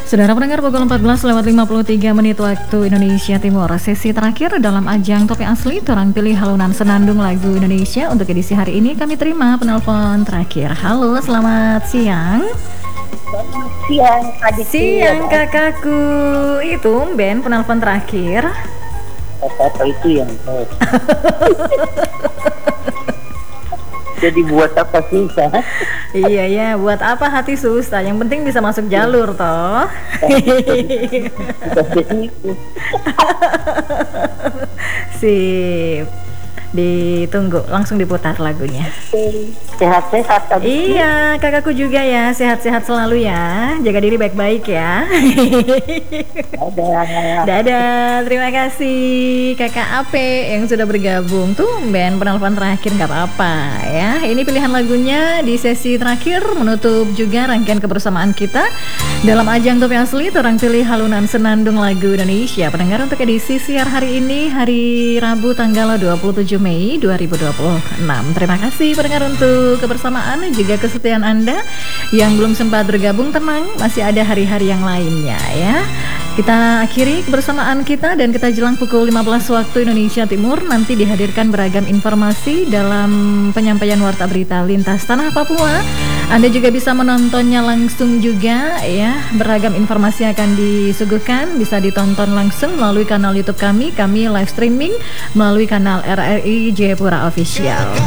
Saudara pendengar, pukul 14:53 waktu Indonesia Timur. Sesi terakhir dalam ajang Topeng Asli Torang Pilih Halunan Senandung Lagu Indonesia. Untuk edisi hari ini kami terima penelpon terakhir. Halo, selamat siang. Selamat siang, adik. Siang kakakku. Itu Ben penelpon terakhir. Apa itu yang jadi buat apa susah? Iya ya, buat apa hati susah? Yang penting bisa masuk jalur toh. Sip. Ditunggu, langsung diputar lagunya. Sehat-sehat kan? Iya, kakakku juga ya, sehat-sehat selalu ya. Jaga diri baik-baik ya. Dadah. Dadah, terima kasih kakak Ape yang sudah bergabung. Tumben penelpon terakhir, nggak apa-apa ya. Ini pilihan lagunya di sesi terakhir menutup juga rangkaian kebersamaan kita dalam ajang Topeng Asli Torang Pilih Halunan Senandung Lagu Indonesia. Pendengar, untuk edisi siar hari ini, hari Rabu tanggal 27 Mei 2026. Terima kasih pendengar untuk kebersamaan dan juga kesetiaan Anda. Yang belum sempat bergabung, tenang, masih ada hari-hari yang lainnya ya. Kita akhiri kebersamaan kita dan kita jelang pukul 15 waktu Indonesia Timur. Nanti dihadirkan beragam informasi dalam penyampaian warta berita lintas tanah Papua. Anda juga bisa menontonnya langsung juga ya. Beragam informasi akan disuguhkan, bisa ditonton langsung melalui kanal YouTube kami live streaming melalui kanal RRI Jayapura Official.